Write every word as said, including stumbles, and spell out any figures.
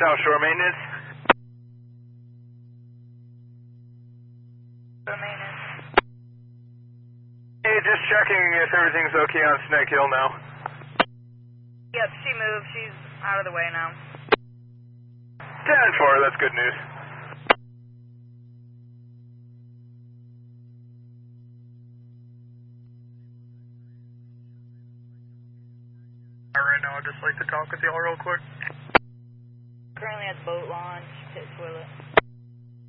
South Shore Maintenance. Shore Maintenance. Hey, just checking if everything's okay on Snake Hill now. Yep, she moved. She's out of the way now. ten four, that's good news. Right now, I'd just like to talk with y'all real quick. Currently at the boat launch, pit toilet.